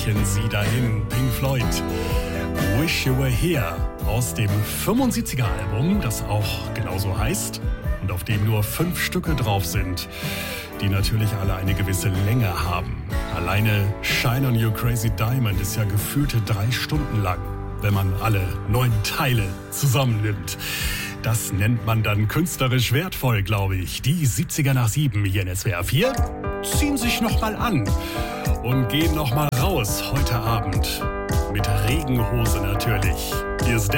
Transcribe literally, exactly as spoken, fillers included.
reichen sie dahin. Pink Floyd, Wish You Were Here, aus dem fünfundsiebziger Album, das auch genauso heißt und auf dem nur fünf Stücke drauf sind, die natürlich alle eine gewisse Länge haben. Alleine Shine on You Crazy Diamond ist ja gefühlte drei Stunden lang, wenn man alle neun Teile zusammennimmt. Das nennt man dann künstlerisch wertvoll, glaube ich. Die siebziger nach sieben hier in S W R vier ziehen sich nochmal an und gehen nochmal raus heute Abend. Mit Regenhose natürlich. Hier ist